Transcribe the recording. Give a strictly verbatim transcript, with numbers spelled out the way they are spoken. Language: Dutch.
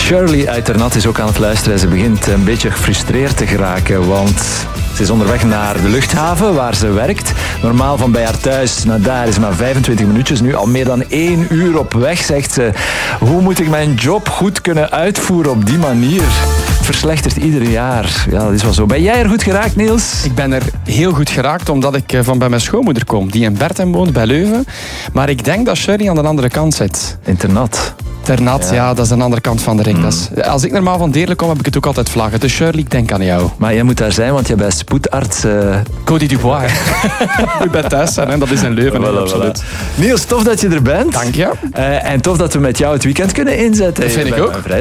Shirley uit Ternat is ook aan het luisteren en ze begint een beetje gefrustreerd te geraken, want ze is onderweg naar de luchthaven waar ze werkt. Normaal van bij haar thuis naar daar is maar vijfentwintig minuutjes. Nu al meer dan één uur op weg, zegt ze. Hoe moet ik mijn job goed kunnen uitvoeren op die manier? Het verslechtert ieder jaar. Ja, dat is wel zo. Ben jij er goed geraakt, Niels? Ik ben er heel goed geraakt omdat ik van bij mijn schoonmoeder kom, die in Bertem woont, bij Leuven. Maar ik denk dat Shirley aan de andere kant zit. In Ternat. Ternat, ja. ja, dat is aan de andere kant van de ring. Mm. Dat is, als ik normaal van Deerlijk kom, heb ik het ook altijd vlaggen. Dus Shirley, ik denk aan jou. Maar jij moet daar zijn, want jij bent spoedarts... Uh... Cody Dubois, hè. Ik ben thuis zijn, hè. Dat is in Leuven, voilà, absoluut. Voilà. Niels, tof dat je er bent. Dank je. Uh, en tof dat we met jou het weekend kunnen inzetten. Dat vind ik ook.